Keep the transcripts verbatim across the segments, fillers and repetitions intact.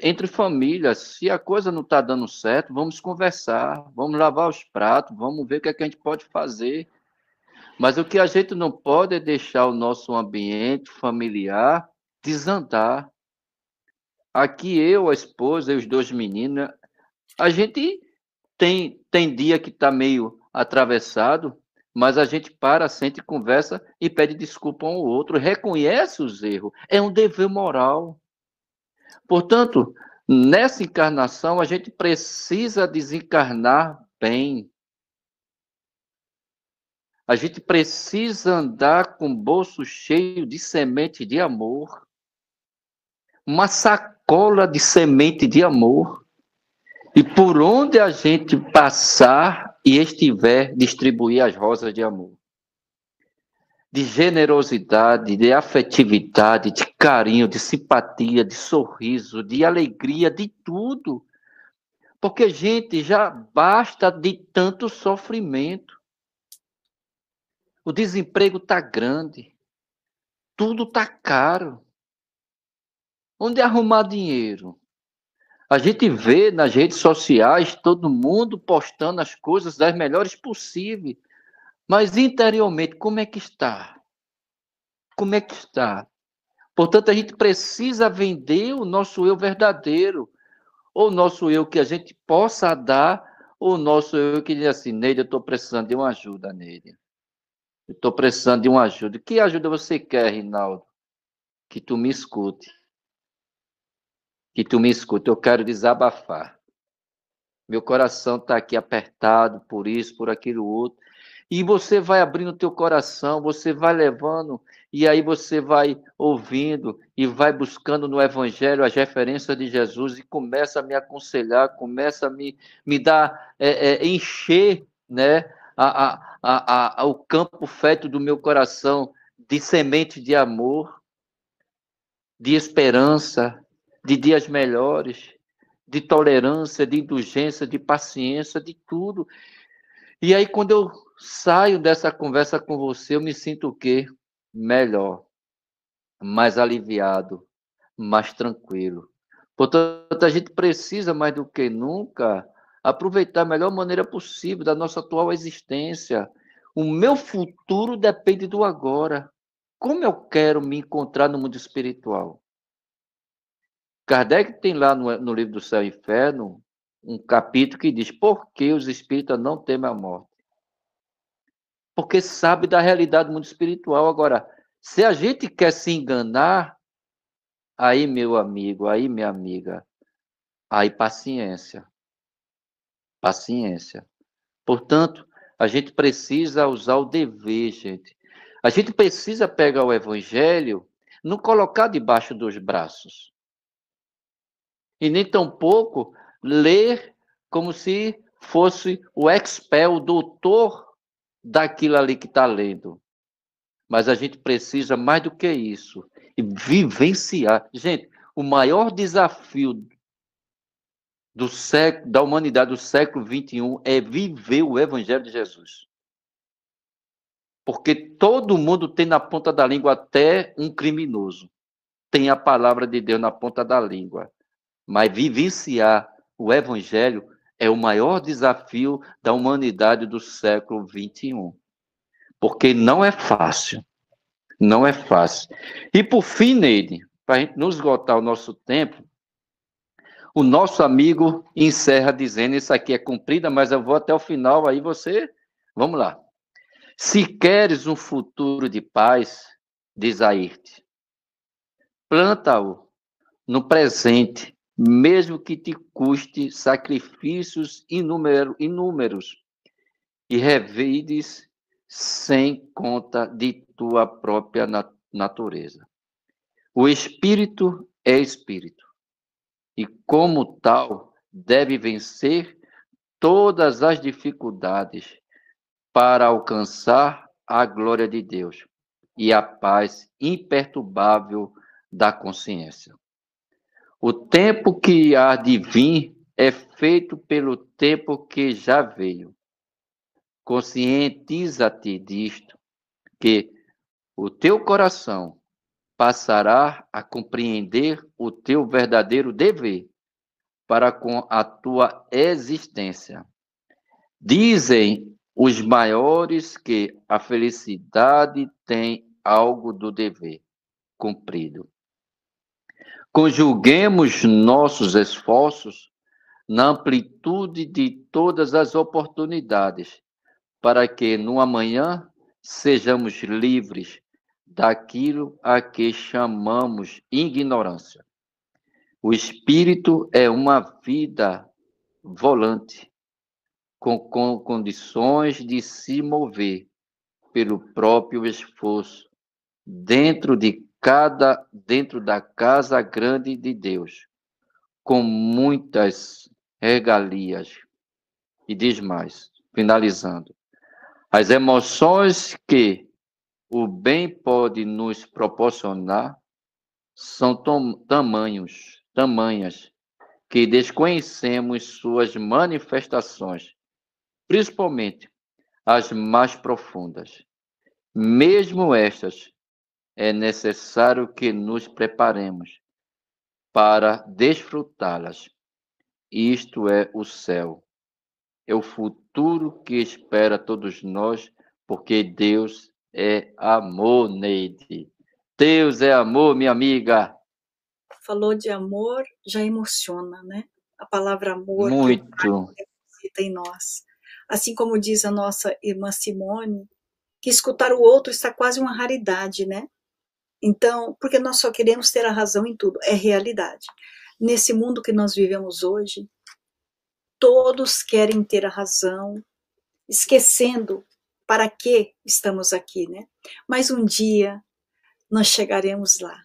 entre famílias. Se a coisa não está dando certo, vamos conversar, vamos lavar os pratos, vamos ver o que, é que a gente pode fazer. Mas o que a gente não pode é deixar o nosso ambiente familiar desandar. Aqui eu, a esposa e os dois meninos, a gente tem, tem dia que está meio atravessado, mas a gente para, sente, conversa e pede desculpa um ao outro, reconhece os erros. É um dever moral. Portanto, nessa encarnação, a gente precisa desencarnar bem. A gente precisa andar com o bolso cheio de semente de amor. Uma sacola de semente de amor. E por onde a gente passar e estiver, distribuir as rosas de amor. De generosidade, de afetividade, de carinho, de simpatia, de sorriso, de alegria, de tudo. Porque, gente, já basta de tanto sofrimento. O desemprego está grande. Tudo está caro. Onde arrumar dinheiro? A gente vê nas redes sociais todo mundo postando as coisas das melhores possíveis. Mas interiormente, como é que está? Como é que está? Portanto, a gente precisa vender o nosso eu verdadeiro. Ou o nosso eu que a gente possa dar, ou o nosso eu que diz assim, Neide, eu estou precisando de uma ajuda, Neide. Eu estou precisando de uma ajuda. Que ajuda você quer, Rinaldo? Que tu me escute. Que tu me escute. Eu quero desabafar. Meu coração está aqui apertado por isso, por aquilo outro. E você vai abrindo o teu coração, você vai levando, e aí você vai ouvindo e vai buscando no Evangelho as referências de Jesus e começa a me aconselhar, começa a me, me dar, é, é, encher, né, a, a, a, a, o campo fértil do meu coração de semente de amor, de esperança, de dias melhores, de tolerância, de indulgência, de paciência, de tudo. E aí, quando eu saio dessa conversa com você, eu me sinto o quê? Melhor, mais aliviado, mais tranquilo. Portanto, a gente precisa, mais do que nunca, aproveitar a melhor maneira possível da nossa atual existência. O meu futuro depende do agora. Como eu quero me encontrar no mundo espiritual? Kardec tem lá no, no livro do Céu e Inferno um capítulo que diz por que os espíritas não temem a morte. Porque sabe da realidade do mundo espiritual. Agora, se a gente quer se enganar, aí, meu amigo, aí, minha amiga, aí paciência. Paciência. Portanto, a gente precisa usar o dever, gente. A gente precisa pegar o evangelho, não colocar debaixo dos braços. E nem tampouco ler como se fosse o expert, o doutor daquilo ali que está lendo. Mas a gente precisa mais do que isso. E vivenciar. Gente, o maior desafio do século, da humanidade do século vinte e um é viver o Evangelho de Jesus. Porque todo mundo tem na ponta da língua, até um criminoso. Tem a palavra de Deus na ponta da língua. Mas vivenciar o Evangelho é o maior desafio da humanidade do século vinte e um. Porque não é fácil. Não é fácil. E por fim, Neide, para a gente não esgotar o nosso tempo, o nosso amigo encerra dizendo, isso aqui é comprida, mas eu vou até o final, aí você... Vamos lá. Se queres um futuro de paz, diz Ayrte, planta-o no presente, mesmo que te custe sacrifícios inúmero, inúmeros, e revides sem conta de tua própria natureza. O espírito é espírito, e como tal, deve vencer todas as dificuldades para alcançar a glória de Deus e a paz imperturbável da consciência. O tempo que há de vir é feito pelo tempo que já veio. Conscientiza-te disto, que o teu coração passará a compreender o teu verdadeiro dever para com a tua existência. Dizem os maiores que a felicidade tem algo do dever cumprido. Conjuguemos nossos esforços na amplitude de todas as oportunidades, para que no amanhã sejamos livres daquilo a que chamamos ignorância. O espírito é uma vida volante, com, com condições de se mover pelo próprio esforço, dentro de cada, dentro da casa grande de Deus, com muitas regalias. E diz mais, finalizando, as emoções que o bem pode nos proporcionar são tamanhos, tamanhas, que desconhecemos suas manifestações, principalmente as mais profundas. Mesmo estas, é necessário que nos preparemos para desfrutá-las. Isto é o céu, é o futuro que espera todos nós, porque Deus é amor, Neide. Deus é amor, minha amiga. Falou de amor, já emociona, né? A palavra amor Muito. que deposita em nós. Assim como diz a nossa irmã Simone, que escutar o outro está quase uma raridade, né? Então, porque nós só queremos ter a razão em tudo, é realidade. Nesse mundo que nós vivemos hoje, todos querem ter a razão, esquecendo para que estamos aqui, né? Mas um dia nós chegaremos lá,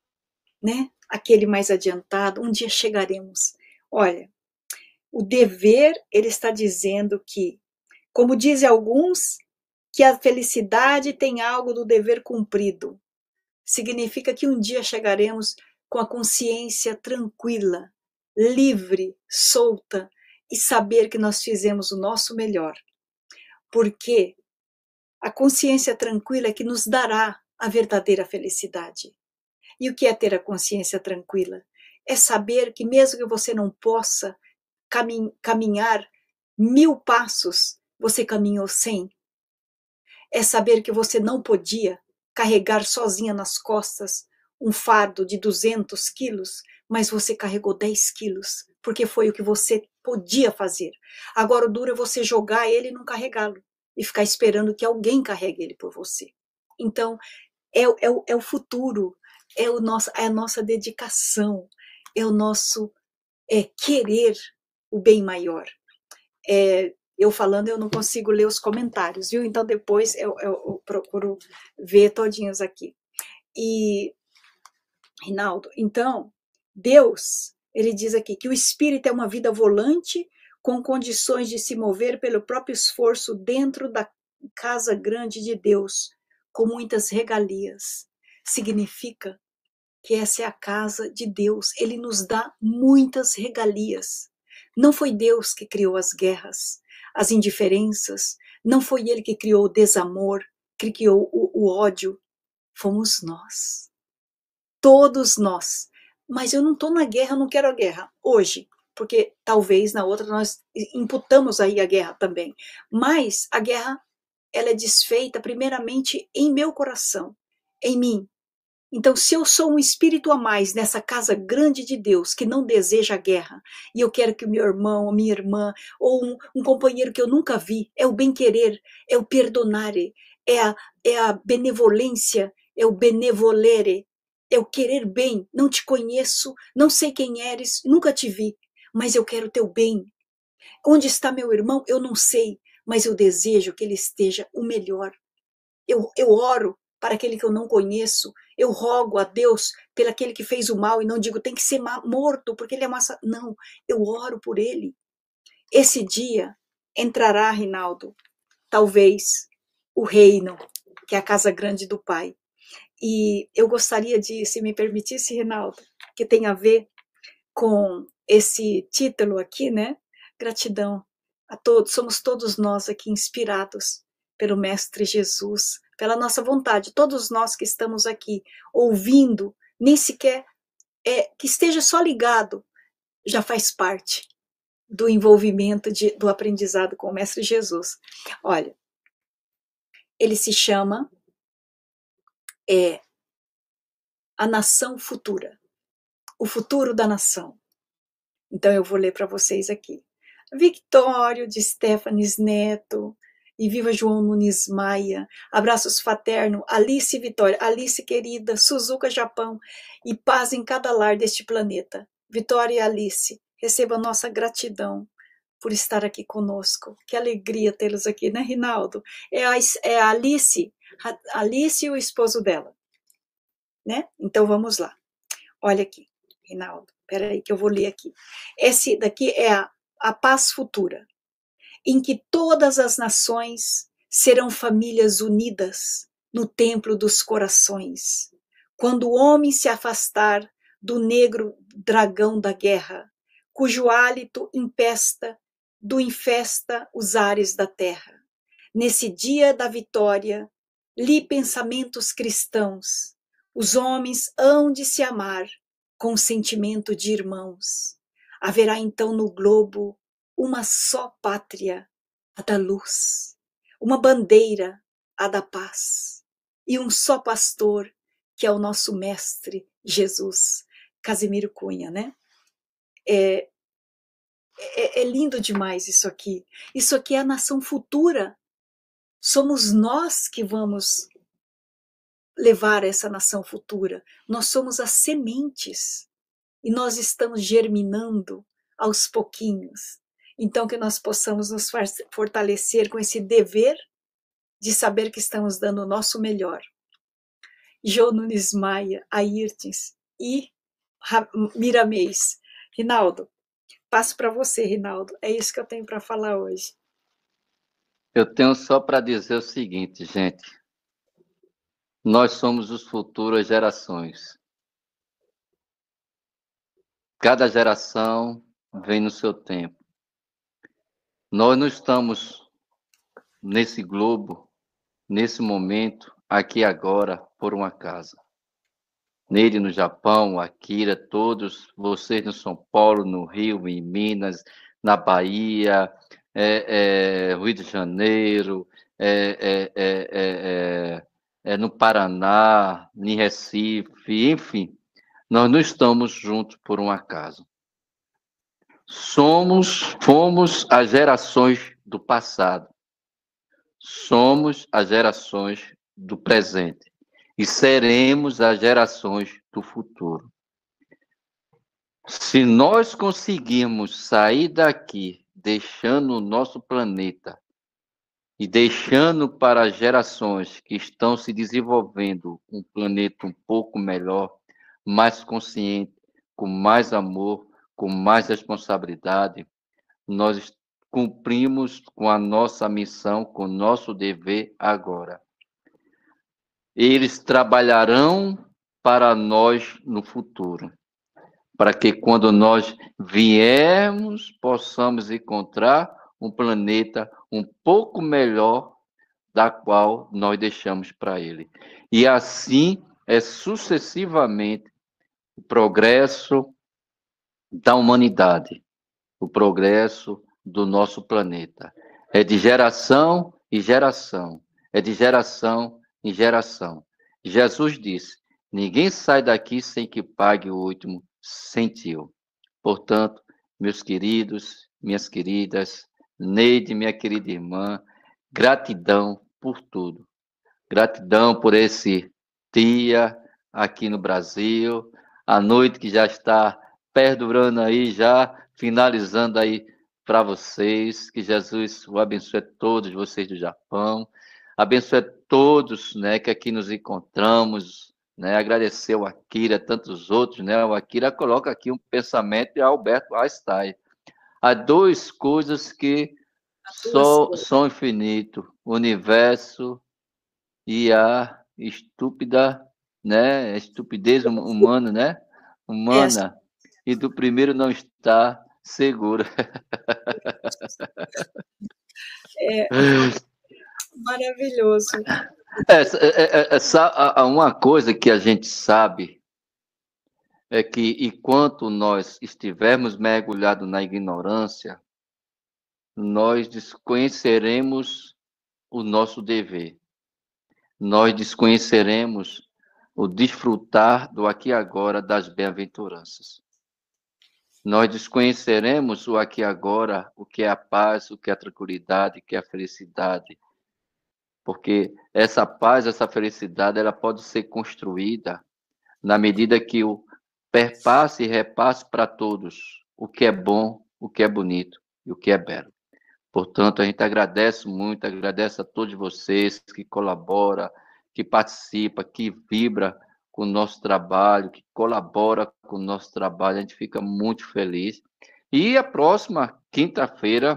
né? Aquele mais adiantado, um dia chegaremos. Olha, o dever, ele está dizendo que, como dizem alguns, que a felicidade tem algo do dever cumprido. Significa que um dia chegaremos com a consciência tranquila, livre, solta, e saber que nós fizemos o nosso melhor. Porque a consciência tranquila é que nos dará a verdadeira felicidade. E o que é ter a consciência tranquila? É saber que mesmo que você não possa caminhar mil passos, você caminhou cem. É saber que você não podia carregar sozinha nas costas um fardo de duzentos quilos, mas você carregou dez quilos, porque foi o que você podia fazer. Agora o duro é você jogar ele e não carregá-lo, e ficar esperando que alguém carregue ele por você. Então, é, é, é o futuro, é, o nosso, é a nossa dedicação, é o nosso é, querer o bem maior. É, eu falando, eu não consigo ler os comentários, viu? Então depois eu, eu, eu procuro ver todinhos aqui. E, Rinaldo, então, Deus, ele diz aqui que o espírito é uma vida volante com condições de se mover pelo próprio esforço dentro da casa grande de Deus, com muitas regalias. Significa que essa é a casa de Deus. Ele nos dá muitas regalias. Não foi Deus que criou as guerras, as indiferenças, não foi Ele que criou o desamor, que criou o, o ódio. Fomos nós. Todos nós. Mas eu não estou na guerra, eu não quero a guerra hoje, porque talvez na outra nós imputamos aí a guerra também. Mas a guerra, ela é desfeita primeiramente em meu coração, em mim. Então, se eu sou um espírito a mais nessa casa grande de Deus, que não deseja a guerra, e eu quero que o meu irmão, a minha irmã, ou um, um companheiro que eu nunca vi, é o bem-querer, é o perdonare, é a, é a benevolência, é o benevolere, é o querer bem. Não te conheço, não sei quem eres, nunca te vi, mas eu quero o teu bem. Onde está meu irmão? Eu não sei, mas eu desejo que ele esteja o melhor. Eu, eu oro para aquele que eu não conheço, eu rogo a Deus pelo aquele que fez o mal, e não digo tem que ser morto, porque ele é massa. Não, eu oro por ele. Esse dia entrará, Rinaldo, talvez, o reino, que é a casa grande do Pai. E eu gostaria de, se me permitisse, Rinaldo, que tem a ver com esse título aqui, né? Gratidão a todos, somos todos nós aqui inspirados pelo Mestre Jesus, pela nossa vontade, todos nós que estamos aqui ouvindo, nem sequer é, que esteja só ligado, já faz parte do envolvimento de, do aprendizado com o Mestre Jesus. Olha, ele se chama é, A Nação Futura, o futuro da nação. Então eu vou ler para vocês aqui. Victório de Stefanes Neto, e viva João Nunes Maia, abraços fraterno, Alice Vitória, Alice querida, Suzuka Japão, e paz em cada lar deste planeta. Vitória e Alice, receba nossa gratidão por estar aqui conosco. Que alegria tê-los aqui, né, Rinaldo? É a, é a Alice, a Alice e o esposo dela, né? Então vamos lá. Olha aqui, Rinaldo, peraí que eu vou ler aqui. Esse daqui é a, a paz futura, em que todas as nações serão famílias unidas no templo dos corações, quando o homem se afastar do negro dragão da guerra, cujo hálito empesta, do infesta os ares da terra. Nesse dia da vitória, li pensamentos cristãos, os homens hão de se amar com sentimento de irmãos. Haverá então no globo uma só pátria, a da luz, uma bandeira, a da paz, e um só pastor, que é o nosso mestre Jesus. Casimiro Cunha, né? É, é, é lindo demais isso aqui. Isso aqui é a nação futura. Somos nós que vamos levar essa nação futura. Nós somos as sementes e nós estamos germinando aos pouquinhos. Então, que nós possamos nos fortalecer com esse dever de saber que estamos dando o nosso melhor. João Nunes Maia, Ayrtins e Miramês. Rinaldo, passo para você, Rinaldo. É isso que eu tenho para falar hoje. Eu tenho só para dizer o seguinte, gente. Nós somos as futuras gerações. Cada geração vem no seu tempo. Nós não estamos nesse globo, nesse momento, aqui agora, por um acaso. Nele, no Japão, Akira, todos vocês no São Paulo, no Rio, em Minas, na Bahia, é, é, Rio de Janeiro, é, é, é, é, é, no Paraná, em Recife, enfim, nós não estamos juntos por um acaso. Somos, fomos as gerações do passado. Somos as gerações do presente. E seremos as gerações do futuro. Se nós conseguirmos sair daqui, deixando o nosso planeta e deixando para as gerações que estão se desenvolvendo um planeta um pouco melhor, mais consciente, com mais amor, com mais responsabilidade, nós cumprimos com a nossa missão, com o nosso dever agora. Eles trabalharão para nós no futuro, para que quando nós viermos, possamos encontrar um planeta um pouco melhor da qual nós deixamos para ele. E assim é sucessivamente o progresso da humanidade, o progresso do nosso planeta. É de geração em geração, é de geração em geração. Jesus disse, ninguém sai daqui sem que pague o último centil. Portanto, meus queridos, minhas queridas, Neide, minha querida irmã, gratidão por tudo. Gratidão por esse dia aqui no Brasil, a noite que já está perdurando aí, já finalizando aí para vocês. Que Jesus o abençoe a todos vocês do Japão. Abençoe a todos, né, que aqui nos encontramos, né, agradecer ao Akira, tantos outros, né, o Akira coloca aqui um pensamento de Albert Einstein. Há duas coisas que só são infinitos, o universo e a estúpida, né, a estupidez humana, né, humana, e do primeiro não está seguro. É maravilhoso. Essa, essa, uma coisa que a gente sabe é que, enquanto nós estivermos mergulhados na ignorância, nós desconheceremos o nosso dever. Nós desconheceremos o desfrutar do aqui e agora das bem-aventuranças. Nós desconheceremos o aqui e agora, o que é a paz, o que é a tranquilidade, o que é a felicidade. Porque essa paz, essa felicidade, ela pode ser construída na medida que o perpasse e repasse para todos o que é bom, o que é bonito e o que é belo. Portanto, a gente agradece muito, agradece a todos vocês que colaboram, que participam, que vibra com o nosso trabalho, que colabora com o nosso trabalho. A gente fica muito feliz. E a próxima quinta-feira,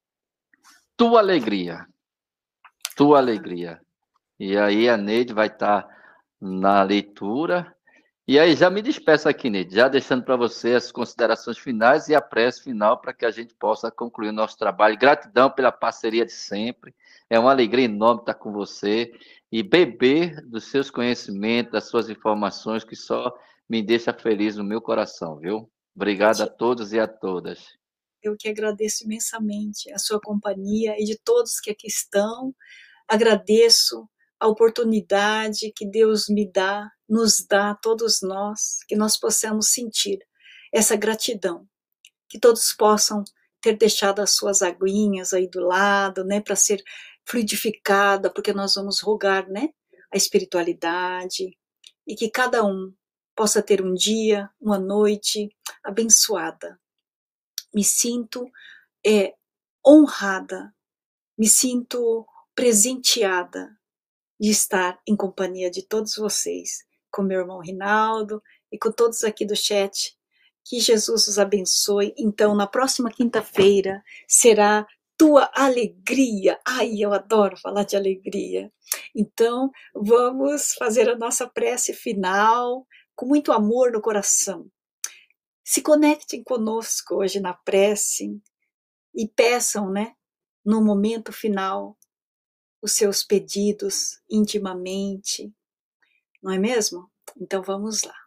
tua alegria. Tua alegria. E aí a Neide vai estar na leitura. E aí já me despeço aqui, Neide, já deixando para você as considerações finais e a prece final para que a gente possa concluir o nosso trabalho. Gratidão pela parceria de sempre. É uma alegria enorme estar com você e beber dos seus conhecimentos, das suas informações, que só me deixa feliz no meu coração, viu? Obrigado a todos e a todas. Eu que agradeço imensamente a sua companhia e de todos que aqui estão. Agradeço a oportunidade que Deus me dá, nos dá, todos nós, que nós possamos sentir essa gratidão, que todos possam ter deixado as suas aguinhas aí do lado, né, para ser fluidificada, porque nós vamos rogar, né, a espiritualidade, e que cada um possa ter um dia, uma noite abençoada. Me sinto é, honrada, me sinto presenteada de estar em companhia de todos vocês, com meu irmão Rinaldo e com todos aqui do chat. Que Jesus os abençoe. Então, na próxima quinta-feira será tua alegria. Ai, eu adoro falar de alegria. Então, vamos fazer a nossa prece final com muito amor no coração. Se conectem conosco hoje na prece e peçam, né, no momento final, os seus pedidos intimamente, não é mesmo? Então vamos lá.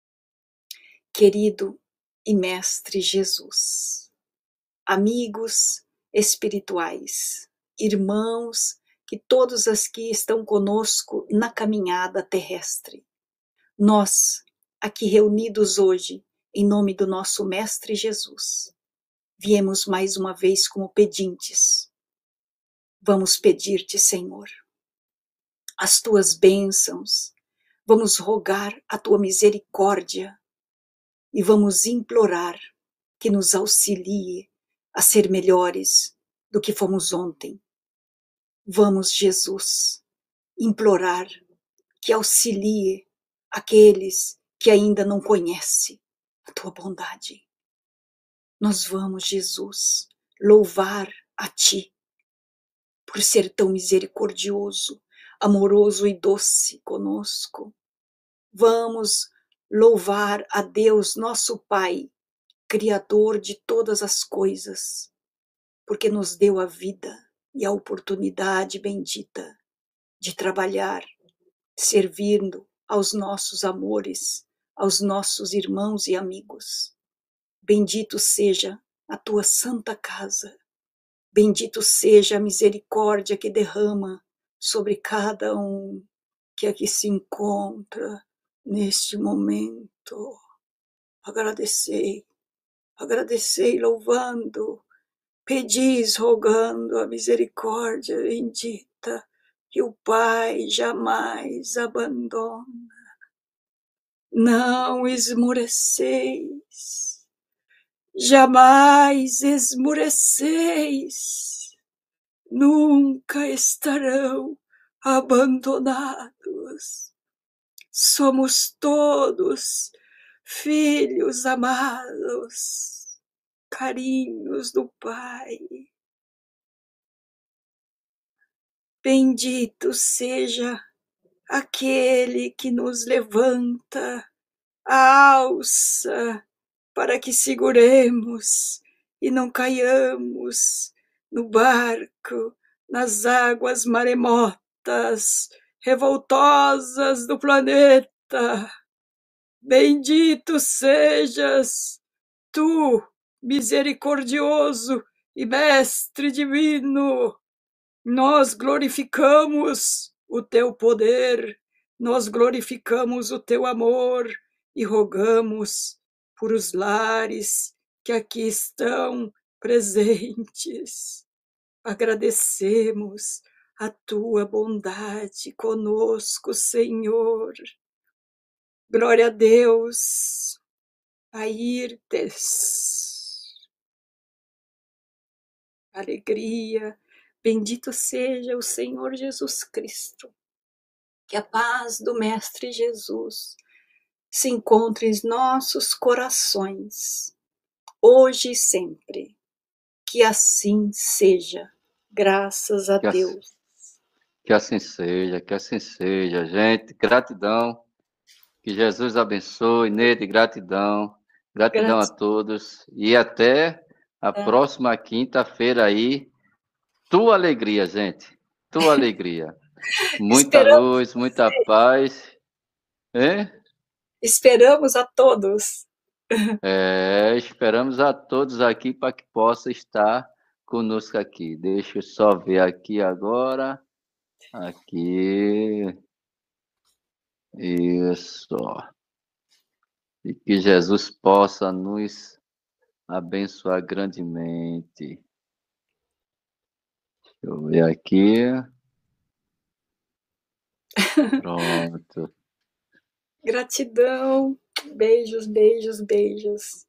Querido e Mestre Jesus, amigos espirituais, irmãos, que todos os que estão conosco na caminhada terrestre, nós, aqui reunidos hoje, em nome do nosso Mestre Jesus, viemos mais uma vez como pedintes. Vamos pedir-te, Senhor, as tuas bênçãos, vamos rogar a tua misericórdia e vamos implorar que nos auxilie a ser melhores do que fomos ontem. Vamos, Jesus, implorar que auxilie aqueles que ainda não conhecem a tua bondade. Nós vamos, Jesus, louvar a ti por ser tão misericordioso, amoroso e doce conosco. Vamos louvar a Deus, nosso Pai, Criador de todas as coisas, porque nos deu a vida e a oportunidade bendita de trabalhar, servindo aos nossos amores, aos nossos irmãos e amigos. Bendito seja a tua santa casa, bendito seja a misericórdia que derrama sobre cada um que aqui se encontra neste momento. Agradecei, agradecei louvando, pedis rogando a misericórdia bendita que o Pai jamais abandona. Não esmoreceis, jamais esmoreceis, nunca estarão abandonados. Somos todos filhos amados, carinhos do Pai. Bendito seja aquele que nos levanta a alça para que seguremos e não caiamos no barco, nas águas maremotas, revoltosas do planeta. Bendito sejas tu, misericordioso e mestre divino. Nós glorificamos o teu poder, nós glorificamos o teu amor e rogamos por os lares que aqui estão presentes. Agradecemos a tua bondade conosco, Senhor. Glória a Deus. Airtes. Alegria. Bendito seja o Senhor Jesus Cristo. Que a paz do Mestre Jesus se encontre em nossos corações, hoje e sempre. Que assim seja. Graças a Que assim, Deus. que assim seja, que assim seja, gente. Gratidão. Que Jesus abençoe. Neide, gratidão. Gratidão a Gratidão. todos. E até a próxima quinta-feira aí. Tua alegria, gente. Tua alegria. Muita Esperamos, luz, muita paz. Hein? esperamos a todos. É, esperamos a todos aqui para que possa estar conosco aqui. Deixa eu só ver aqui agora. Aqui. Isso. E que Jesus possa nos abençoar grandemente. Deixa eu ver aqui. Pronto. Gratidão. Beijos, beijos, beijos.